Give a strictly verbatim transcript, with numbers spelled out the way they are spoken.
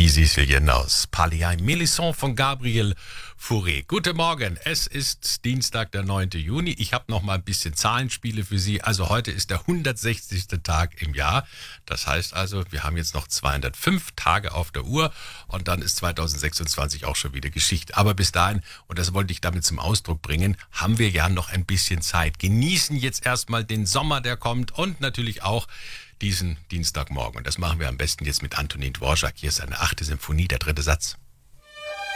Die Sicilien aus Palais Melisson von Gabriel Fauré. Guten Morgen, es ist Dienstag, der neunte Juni. Ich habe noch mal ein bisschen Zahlenspiele für Sie. Also heute ist der hundertsechzigste Tag im Jahr. Das heißt also, wir haben jetzt noch zweihundertfünf Tage auf der Uhr und dann ist zweitausendsechsundzwanzig auch schon wieder Geschichte. Aber bis dahin, und das wollte ich damit zum Ausdruck bringen, haben wir ja noch ein bisschen Zeit. Genießen jetzt erstmal den Sommer, der kommt, und natürlich auch diesen Dienstagmorgen. Und das machen wir am besten jetzt mit Antonin Dvorak. Hier ist seine achte Symphonie, der dritte Satz.